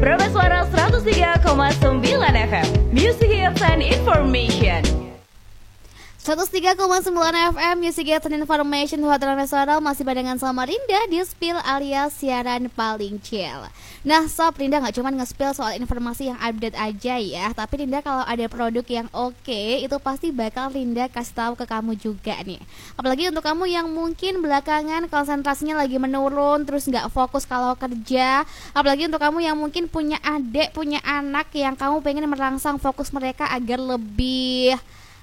Suara 103,9 FM Music Hits and Information. 103,9 FM Music Hits and Information. Hotel Suara masih barengan sama Rinda di Spill alias siaran paling chill. Nah sob, Rinda gak cuma nge-spill soal informasi yang update aja ya, tapi Rinda kalau ada produk yang oke, itu pasti bakal Rinda kasih tahu ke kamu juga nih. Apalagi untuk kamu yang mungkin belakangan konsentrasinya lagi menurun, terus gak fokus kalau kerja. Apalagi untuk kamu yang mungkin punya adik, punya anak yang kamu pengen merangsang fokus mereka agar lebih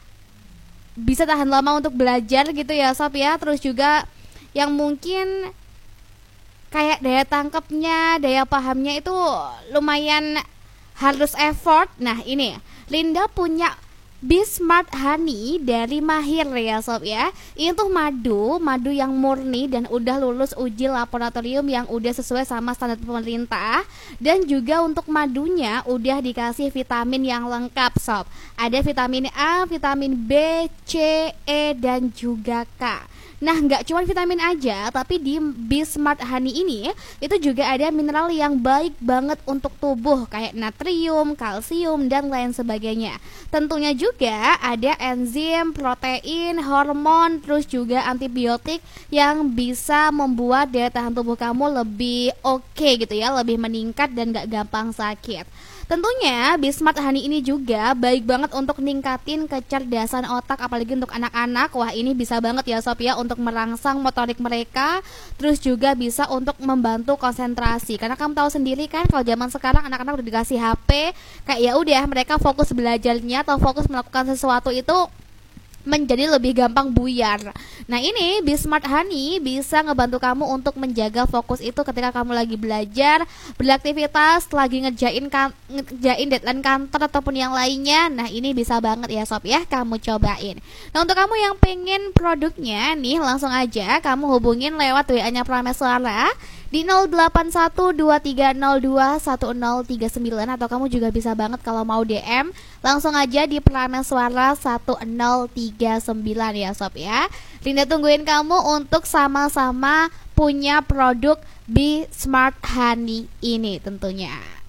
bisa tahan lama untuk belajar gitu ya sob ya. Terus juga yang mungkin kayak daya tangkapnya, daya pahamnya itu lumayan harus effort. Nah ini Linda punya Bismart Honey dari Mahir ya sob ya. Ini tuh madu yang murni dan udah lulus uji laboratorium yang udah sesuai sama standar pemerintah. Dan juga untuk madunya udah dikasih vitamin yang lengkap sob. Ada vitamin A, vitamin B, C, E, dan juga K. Nah gak cuma vitamin aja, tapi di Bismart Honey ini itu juga ada mineral yang baik banget untuk tubuh, kayak natrium, kalsium, dan lain sebagainya. Tentunya juga ada enzim, protein, hormon, terus juga antibiotik yang bisa membuat daya tahan tubuh kamu lebih oke gitu ya, lebih meningkat dan gak gampang sakit. Tentunya Bismart Honey ini juga baik banget untuk ningkatin kecerdasan otak, apalagi untuk anak-anak. Wah ini bisa banget ya sob ya untuk merangsang motorik mereka. Terus juga bisa untuk membantu konsentrasi. Karena kamu tahu sendiri kan kalau zaman sekarang anak-anak udah dikasih HP, kayak ya udah mereka fokus belajarnya atau fokus melakukan sesuatu itu menjadi lebih gampang buyar. Nah ini Bismart Honey bisa ngebantu kamu untuk menjaga fokus itu ketika kamu lagi belajar, beraktivitas, lagi ngerjain deadline kantor ataupun yang lainnya. Nah ini bisa banget ya sob ya, kamu cobain. Nah untuk kamu yang pengen produknya nih, langsung aja kamu hubungin lewat WA-nya Prameswara di 081230210039, atau kamu juga bisa banget kalau mau DM langsung aja di Prameswara 1039 ya sob ya. Linda tungguin kamu untuk sama-sama punya produk Bismart Honey ini tentunya.